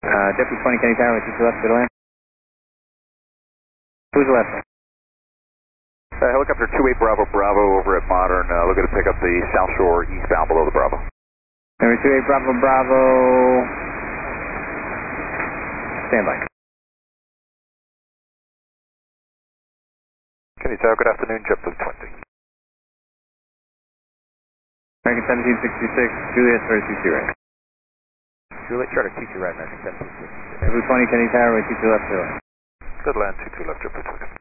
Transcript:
Deputy 20 Kenny Tower, 22 left, good to land. Who's left? Helicopter 28 Bravo Bravo over at Modern, looking to pick up the South Shore eastbound below the Bravo. Number 28 Bravo Bravo, stand by. Kenny Tower, good afternoon, JetBlue 20. American 1766, Juliet 32 right. Juliet Charter 22 right, American 1766. JetBlue 20 Kenny Tower, 22 left, good to land. Good land, 22 left, JetBlue 20.